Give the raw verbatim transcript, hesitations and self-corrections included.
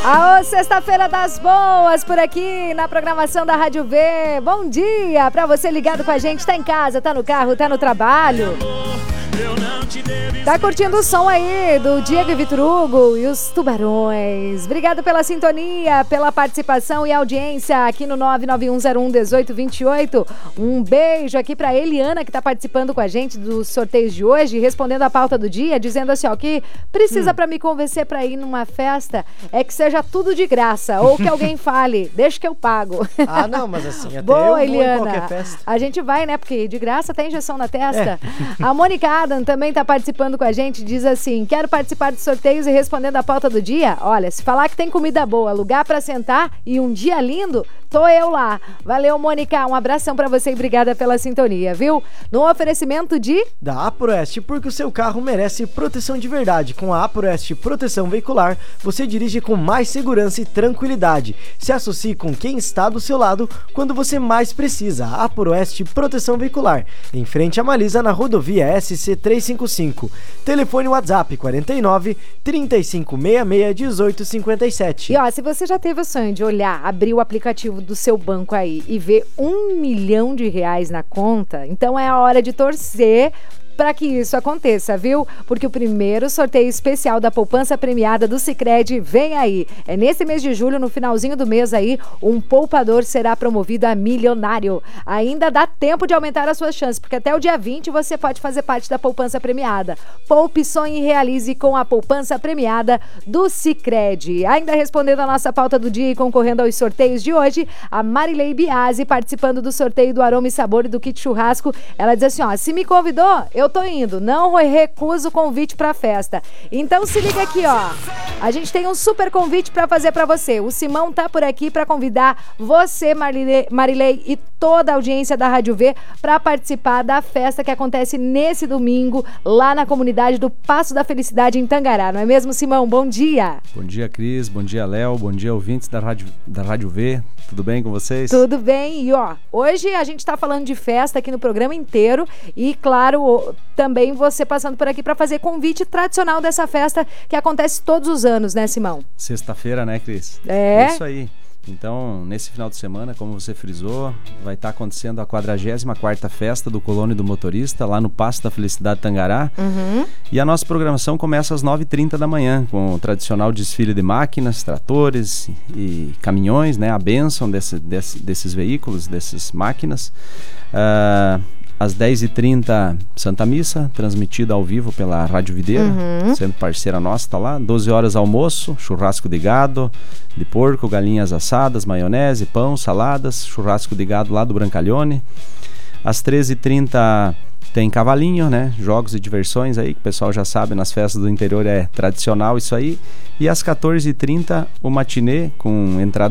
Aô, sexta-feira das boas por aqui na programação da Rádio V. Bom dia pra você ligado com a gente, tá em casa, tá no carro, tá no trabalho. Tá curtindo o som aí do Diego e Vitor Hugo e os Tubarões. Obrigado pela sintonia, pela participação e audiência aqui no nove nove um zero um um oito dois oito. Um beijo aqui pra Eliana, que tá participando com a gente dos sorteios de hoje, respondendo a pauta do dia, dizendo assim, ó, que precisa hum. pra me convencer pra ir numa festa é que seja tudo de graça, ou que alguém fale, deixa que eu pago. Ah, não, mas assim, até Boa, eu vou Eliana. em qualquer festa. A gente vai, né, porque de graça tem injeção na testa. É. A Mônica Adam também tá participando com a gente, diz assim, quero participar dos sorteios e respondendo a pauta do dia. Olha, se falar que tem comida boa, lugar pra sentar e um dia lindo, tô eu lá. Valeu, Mônica, um abração pra você e obrigada pela sintonia, viu? No oferecimento de... Da APROEST, porque o seu carro merece proteção de verdade. Com a APROEST Proteção Veicular, você dirige com mais segurança e tranquilidade. Se associe com quem está do seu lado quando você mais precisa. A APROEST Proteção Veicular, em frente à Malisa, na rodovia S C trezentos e cinquenta e cinco. Telefone WhatsApp quarenta e nove, trinta e cinco sessenta e seis, dezoito cinquenta e sete. E ó, se você já teve o sonho de olhar, abrir o aplicativo do seu banco aí e ver um milhão de reais na conta, então é a hora de torcer para que isso aconteça, viu? Porque o primeiro sorteio especial da poupança premiada do Sicredi vem aí. É nesse mês de julho, no finalzinho do mês aí, um poupador será promovido a milionário. Ainda dá tempo de aumentar as suas chances, porque até o dia vinte você pode fazer parte da poupança premiada. Poupe, sonhe e realize com a poupança premiada do Sicredi. Ainda respondendo a nossa pauta do dia e concorrendo aos sorteios de hoje, a Marilei Biasi, participando do sorteio do Aroma e Sabor e do Kit Churrasco, ela diz assim, ó, se me convidou, eu Eu tô indo, não recuso o convite pra festa. Então se liga aqui, ó. A gente tem um super convite pra fazer pra você. O Simão tá por aqui pra convidar você, Marilei, Marilei e toda a audiência da Rádio V pra participar da festa que acontece nesse domingo lá na comunidade do Passo da Felicidade em Tangará. Não é mesmo, Simão? Bom dia. Bom dia, Cris. Bom dia, Léo. Bom dia, ouvintes da Rádio, da Rádio V. Tudo bem com vocês? Tudo bem. E ó, hoje a gente tá falando de festa aqui no programa inteiro e, claro, também você passando por aqui para fazer convite tradicional dessa festa que acontece todos os anos, né, Simão? Sexta-feira, né, Cris? É. É isso aí. Então, nesse final de semana, como você frisou, vai estar acontecendo a quadragésima quarta festa do Colônia do Motorista, lá no Passo da Felicidade Tangará. Uhum. E a nossa programação começa às nove e trinta da manhã, com o tradicional desfile de máquinas, tratores e caminhões, né? A bênção desse, desse, desses veículos, dessas máquinas. Uh, Às dez e trinta, Santa Missa, transmitida ao vivo pela Rádio Videira, uhum. sendo parceira nossa, tá lá. doze horas almoço, churrasco de gado, de porco, galinhas assadas, maionese, pão, saladas, churrasco de gado lá do Brancalhone. Às treze e trinta tem cavalinho, né? Jogos e diversões aí, que o pessoal já sabe, nas festas do interior é tradicional isso aí. E às quatorze e trinta, o matinê com entrada